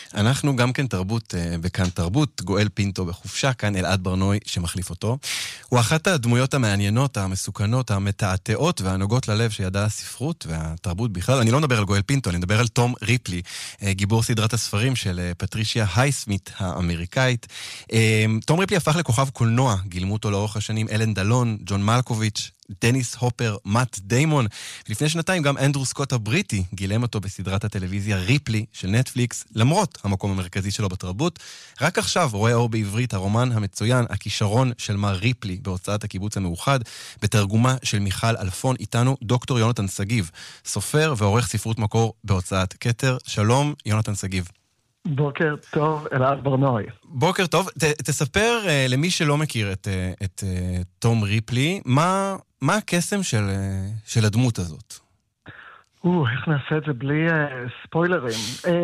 אנחנו גם כן תרבות בכאן תרבות, גואל פינטו בחופשה, כאן אלעד ברנוי שמחליף אותו. הוא אחת הדמויות המעניינות, המסוכנות, המתעתעות והנוגעות ללב שידעה הספרות והתרבות בכלל. אני לא מדבר על גואל פינטו, אני מדבר על תום ריפלי, גיבור סדרת הספרים של פטרישיה הייסמית האמריקאית. תום ריפלי הפך לכוכב קולנוע, גילמו אותו לאורך השנים אלן דלון, ג'ון מלקוביץ', דניס הופר, מאט דיימון, ולפני שנתיים גם אנדרו סקוט הבריטי גילם אותו בסדרת הטלוויזיה ריפלי של נטפליקס, למרות המקום המרכזי שלו בתרבות. רק עכשיו רואה אור בעברית הרומן המצוין, הכישרון של מר ריפלי, בהוצאת הקיבוץ המאוחד, בתרגומה של מיכל אלפון. איתנו דוקטור יונתן סגיב, סופר ועורך ספרות מקור בהוצאת כתר. שלום יונתן סגיב. בוקר טוב, אלעד ברנוי. בוקר טוב. תספר למי שלא מכיר את תום ריפלי, מה הקסם של הדמות הזאת? איך נעשה את זה בלי ספוילרים?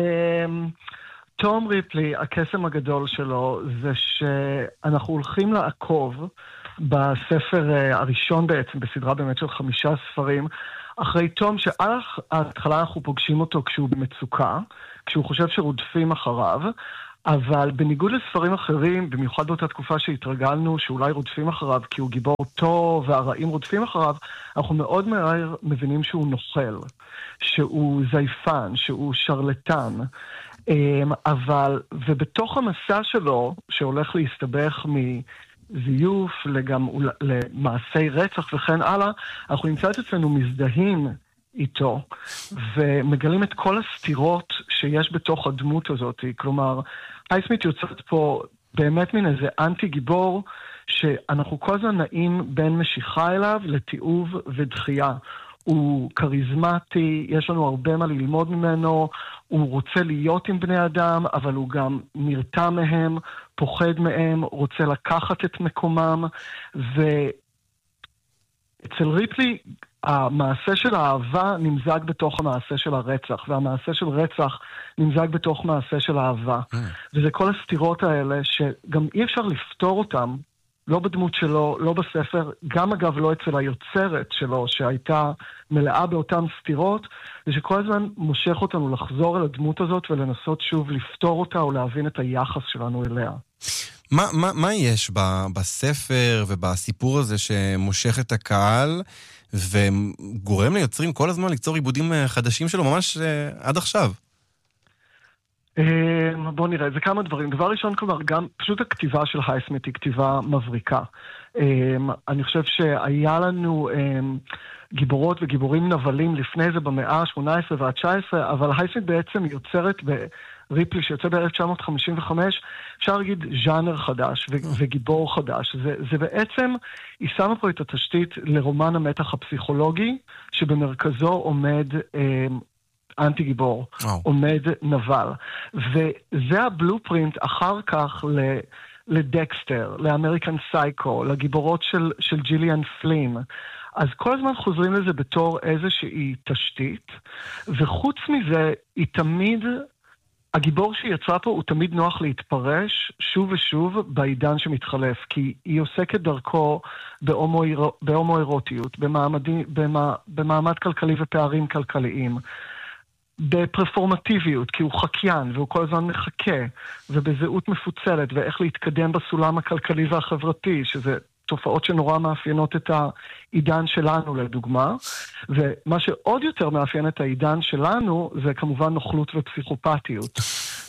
תום ריפלי, הקסם הגדול שלו זה שאנחנו הולכים לעקוב בספר הראשון בעצם, בסדרה באמת של 5 ספרים, אחרי תום שעל ההתחלה אנחנו פוגשים אותו כשהוא במצוקה, כשהוא חושב שרודפים אחריו, אבל בניגוד לספרים אחרים, במיוחד באותה תקופה שהתרגלנו שאולי רודפים אחריו כי הוא גיבור טוב והרעים רודפים אחריו, אנחנו מאוד מהר מבינים שהוא נוכל, שהוא זייפן, שהוא שרלטן. ובתוך המסע שלו, שהולך להסתבך מזיוף גם למעשי רצח וכן הלאה, אנחנו נמצא את עצמנו מזדהים איתו, ומגלים את כל הסתירות שיש בתוך הדמות הזאת. כלומר, הייסמית יוצאת פה באמת מן איזה אנטי גיבור, שאנחנו כל הזמן נעים בין משיכה אליו לתיעוב ודחייה. הוא קריזמטי, יש לנו הרבה מה ללמוד ממנו, הוא רוצה להיות עם בני אדם, אבל הוא גם נרתע מהם, פוחד מהם, רוצה לקחת את מקומם, ואצל ריפלי, המעשה של האהבה נמזג בתוך המעשה של הרצח, והמעשה של רצח נמזג בתוך מעשה של אהבה. וזה כל הסתירות האלה שגם אי אפשר לפתור אותם, לא בדמות שלו, לא בספר, גם אגב לא אצל היוצרת שלו, שהייתה מלאה באותן סתירות, ושכל הזמן מושך אותנו לחזור אל הדמות הזאת ולנסות שוב לפתור אותה או להבין את היחס שלנו אליה. מה יש בספר ובסיפור הזה שמושך את הקהל וגורם ליוצרים כל הזמן ליצור עיבודים חדשים שלו ממש עד עכשיו? בוא נראה, זה כמה דברים. דבר ראשון, כלומר, גם פשוט הכתיבה של הייסמית היא כתיבה מבריקה. אני חושב שהיה לנו גיבורות וגיבורים נבלים לפני זה במאה ה-18 וה-19, אבל הייסמית בעצם יוצרת בריפלי שיוצא ב-1955, אפשר להגיד ז'אנר חדש וגיבור חדש. זה בעצם, היא שמה פה את התשתית לרומן המתח הפסיכולוגי, שבמרכזו עומד אנטי גיבור, עומד נבל. וזה הבלופרינט אחר כך לדקסטר, לאמריקן סייקו, לגיבורות של ג'יליאן פלין. אז כל הזמן חוזרים לזה בתור איזושהי תשתית, וחוץ מזה, היא תמיד, הגיבור שיצרה פה הוא תמיד נוח להתפרש שוב ושוב בעידן שמתחלף, כי היא עוסקת דרכו בהומואירוטיות, במעמד כלכלי ופערים כלכליים, בפרפורמטיביות, כי הוא חקיין והוא כל הזמן מחכה, ובזהות מפוצלת, ואיך להתקדם בסולם הכלכלי והחברתי, שזה תופעות שנורא מאפיינות את העידן שלנו לדוגמה, ומה שעוד יותר מאפיין את העידן שלנו, זה כמובן נוכלות ופסיכופתיות,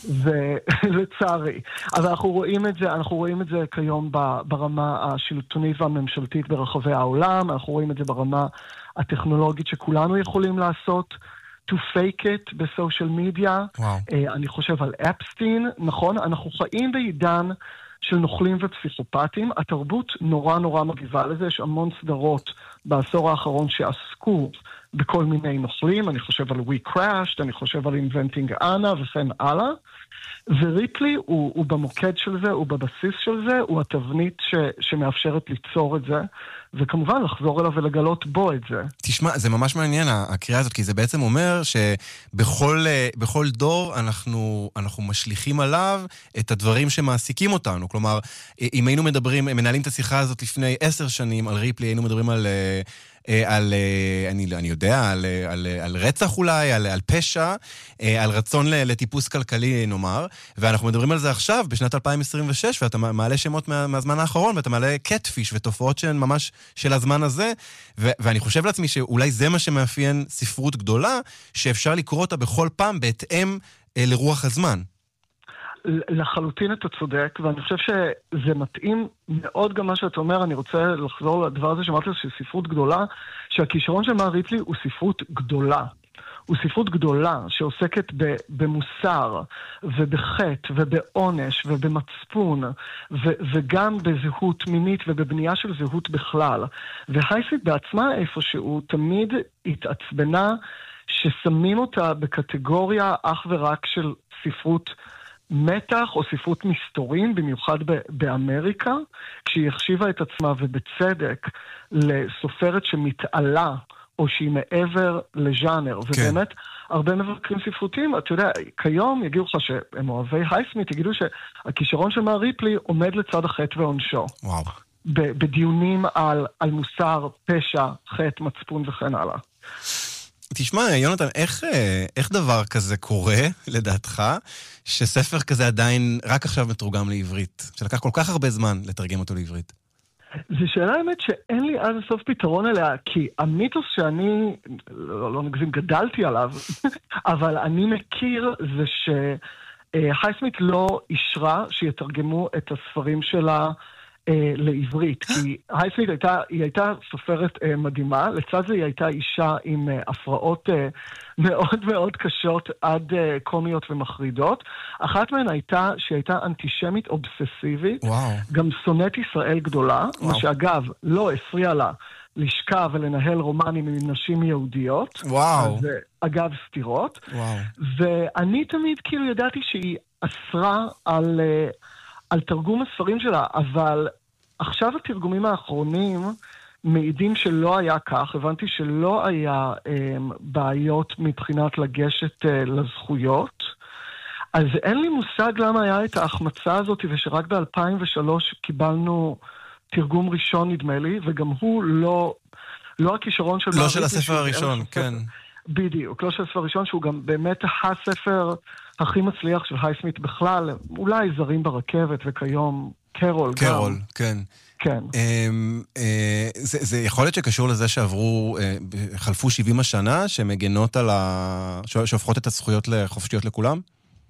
ולצערי. אז אנחנו רואים את זה כיום ברמה השלטונית והממשלתית ברחבי העולם, אנחנו רואים את זה ברמה הטכנולוגית שכולנו יכולים לעשות, to fake it בסושיאל מדיה. אני חושב על אפסטין, נכון? אנחנו חיים בעידן של נוכלים ופסיכופטים. התרבות נורא נורא מגיבה לזה, יש המון סדרות בעשור האחרון שעסקו בכל מיני נוכלים, אני חושב על We Crashed, אני חושב על Inventing Anna וכן הלאה, וריפלי הוא במוקד של זה, הוא בבסיס של זה, הוא התבנית שמאפשרת ליצור את זה, וכמובן לחזור אליו ולגלות בו את זה. תשמע, זה ממש מעניין הקריאה הזאת, כי זה בעצם אומר שבכל דור אנחנו משליכים עליו את הדברים שמעסיקים אותנו. כלומר, אם היינו מנהלים את השיחה הזאת לפני 10 שנים על ריפלי, היינו מדברים על אני יודע, על רצח אולי, על פשע, על רצון לטיפוס כלכלי נאמר, ואנחנו מדברים על זה עכשיו, בשנת 2026, ואתה מעלה שמות מהזמן האחרון, ואתה מעלה קטפיש ותופעות שהן ממש של הזמן הזה, ואני חושב לעצמי שאולי זה מה שמאפיין ספרות גדולה, שאפשר לקרוא אותה בכל פעם בהתאם לרוח הזמן. לחלוטין אתה צודק, ואני חושב שזה מתאים מאוד גם מה שאתה אומר. אני רוצה לחזור לדבר הזה שאמרתי של ספרות גדולה, שהכישרון של מר ריפלי הוא ספרות גדולה. הוא ספרות גדולה שעוסקת במוסר ובחטא ובעונש ובמצפון וגם בזהות מינית ובבנייה של זהות בכלל. והייסמית בעצמה איפשהו תמיד התעצבנה ששמים אותה בקטגוריה אך ורק של ספרות מתח או ספרות מסתורים, במיוחד באמריקה, כשהיא החשיבה את עצמה ובצדק לסופרת שמתעלה או שהיא מעבר לז'אנר. כן. ובאמת, הרבה מבקרים ספרותיים, אתה יודע, כיום יגידו לך שהם אוהבי הייסמית, יגידו שהכישרון של מר ריפלי עומד לצד החטא ועונשו. וואו. בדיונים על מוסר, פשע, חטא, מצפון וכן הלאה. תשמע, יונתן, איך דבר כזה קורה, לדעתך, שספר כזה עדיין רק עכשיו מתורגם לעברית? שלקח כל כך הרבה זמן לתרגם אותו לעברית. זו שאלה האמת שאין לי עד הסוף פתרון אליה, כי המיתוס שאני, לא נגזים, גדלתי עליו, אבל אני מכיר זה שהייסמית לא אישרה שיתרגמו את הספרים שלה לעברית, כי הייסמית הייתה סופרת מדהימה, לצד זה היא הייתה אישה עם הפרעות מאוד מאוד קשות עד קומיות ומחרידות. אחת מהן הייתה שהיא הייתה אנטישמית אובססיבית, גם שונאת ישראל גדולה, מה שאגב לא הפריע לה לשכב ולנהל רומנים עם נשים יהודיות, אז אגב סתירות, ואני תמיד כאילו ידעתי שהיא אסרה על תרגום הספרים שלה, אבל עכשיו התרגומים האחרונים מעידים שלא היה כך. הבנתי שלא היה בעיות מבחינת לגשת לזכויות, אז אין לי מושג למה היה את ההחמצה הזאת, ושרק ב-2003 קיבלנו תרגום ראשון נדמה לי, וגם הוא לא הכישרון של... לא של הספר הראשון, כן. בדיוק, לא של הספר הראשון, שהוא גם באמת הספר הכי מצליח של הייסמית בכלל, אולי זרים ברכבת וכיום קרול. קרול, כן. כן. זה יכול להיות שקשור לזה שעברו, חלפו 70 השנה, שמגנות על שהופכות את הזכויות לחופשיות לכולם?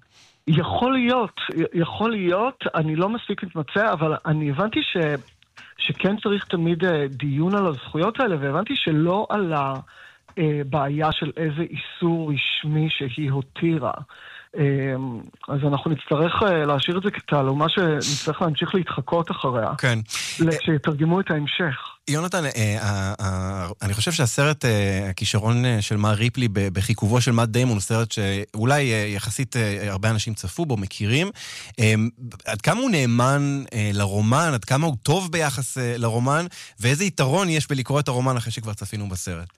יכול להיות, אני לא מספיק מתמצא, אבל אני הבנתי שכן צריך תמיד דיון על הזכויות האלה, והבנתי שלא על הבעיה של איזה איסור רשמי שהיא הותירה. אז אנחנו נצטרך להשאיר את זה כתעלומה שנצטרך להמשיך להתחקות אחריה. כן. שיתרגמו את ההמשך. יונתן, אני חושב שהסרט, הכישרון של מר ריפלי בחיכובו של מאט דיימון, הוא סרט שאולי יחסית הרבה אנשים צפו בו, מכירים. עד כמה הוא נאמן לרומן, עד כמה הוא טוב ביחס לרומן, ואיזה יתרון יש בלקרוא את הרומן אחרי שכבר צפינו בסרט?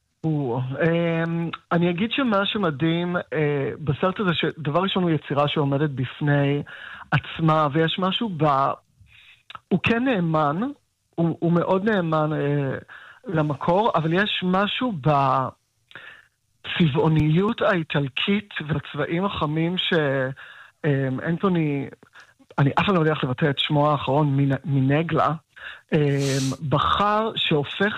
אני אגיד שמה שמדהים בסרט הזה, שדבר ראשון הוא יצירה שעומדת בפני עצמה, ויש משהו הוא כן נאמן, הוא מאוד נאמן למקור, אבל יש משהו בצבעוניות האיטלקית והצבעים החמים שאנטוני, אני אף פעם לא יודע איך לבטא את שמו האחרון, מנגלה, בחר שהופך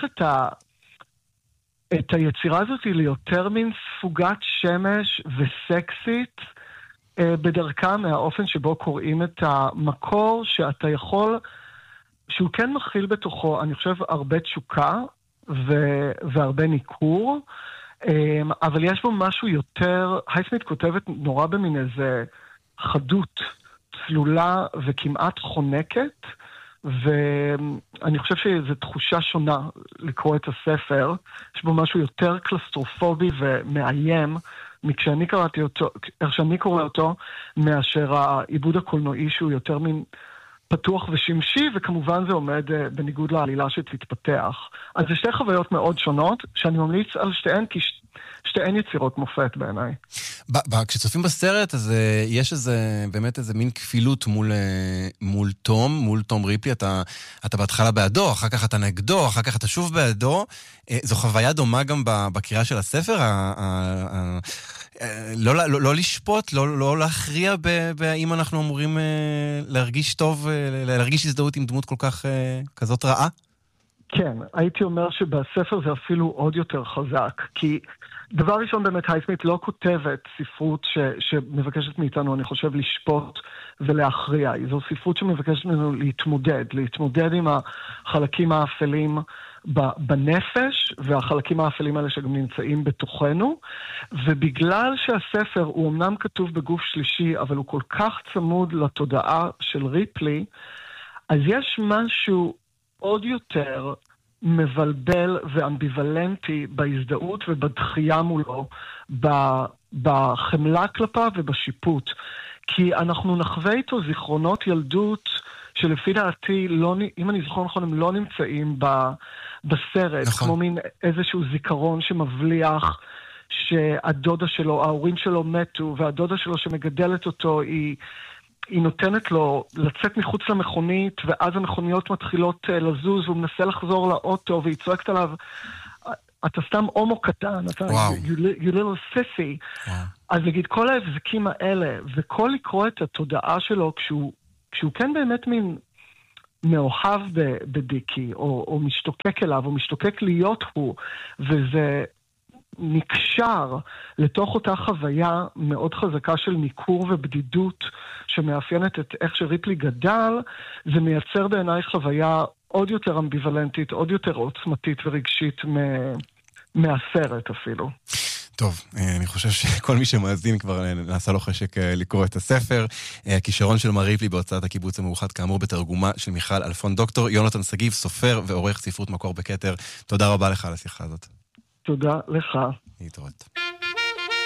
את היצירה הזאת ליותר מין ספוגת שמש וסקסית בדרכה מהאופן שבו קוראים את המקור, שאתה יכול, שהוא כן מכיל בתוכו, אני חושב, הרבה תשוקה והרבה ניכור, אבל יש בו משהו יותר, הייסמית כותבת נורא במין איזה חדות, צלולה וכמעט חונקת, ואני חושב שזו תחושה שונה לקרוא את הספר. יש בו משהו יותר קלסטרופובי ומאיים מכשאני קורא אותו, מאשר העיבוד הקולנועי שהוא יותר מין פתוח ושמשי, וכמובן זה עומד בניגוד לעלילה שתתפתח. אז זה שתי חוויות מאוד שונות, שאני ממליץ על שתיהן, כי שתיהן יצירות מופת בעיניי. כשצופים בסרט, אז יש באמת איזה מין כפילות מול תום ריפלי, אתה בהתחלה בעדו, אחר כך אתה נגדו, אחר כך אתה שוב בעדו. זו חוויה דומה גם בקריאה של הספר, לא לשפוט, לא להכריע באם אנחנו אמורים להרגיש טוב, להרגיש הזדהות עם דמות כל כך כזאת רעה? כן, הייתי אומר שבספר זה אפילו עוד יותר חזק, כי דבר ראשון באמת הייסמית לא כותבת ספרות שמבקשת מאיתנו, אני חושב, לשפוט ולהכריע. זו ספרות שמבקשת מאיתנו להתמודד עם החלקים האפלים בנפש, והחלקים האפלים האלה שגם נמצאים בתוכנו, ובגלל שהספר הוא אמנם כתוב בגוף שלישי, אבל הוא כל כך צמוד לתודעה של ריפלי, אז יש משהו עוד יותר מבלבל ואמביוולנטי בהזדהות ובדחייה מולו, בחמלה כלפיו ובשיפוט. כי אנחנו נחווה איתו זיכרונות ילדות שלפי דעתי, אם אני זוכר נכון, הם לא נמצאים בסרט, נכון. כמו מין איזשהו זיכרון שמבליח שהדודה שלו, ההורים שלו מתו, והדודה שלו שמגדלת אותו היא נותנת לו לצאת מחוץ למכונית, ואז המכוניות מתחילות לזוז, והוא מנסה לחזור לאוטו, והיא צועקת עליו, אתה סתם הומו קטן, אתה, you little sissy. אז נגיד, כל ההבזקים האלה, וכל לקרוא את התודעה שלו, כשהוא כן באמת מין מאוהב בדיקי, או משתוקק אליו, או משתוקק להיות הוא, וזה נקשר לתוך אותה חוויה מאוד חזקה של ניכור ובדידות שמאפיינת את איך שריפלי גדל, זה מייצר בעיניי חוויה עוד יותר אמביוולנטית, עוד יותר עוצמתית ורגשית מהסרט אפילו. טוב, אני חושב שכל מי שמאזין כבר נעשה לו חשק לקרוא את הספר. הכישרון של מר ריפלי בהוצאת הקיבוץ המאוחד, כאמור בתרגומה של מיכל אלפון. דוקטור יונתן סגיב, סופר ועורך ספרות מקור בכתר, תודה רבה לך על השיחה הזאת. תודה לך. להתראות.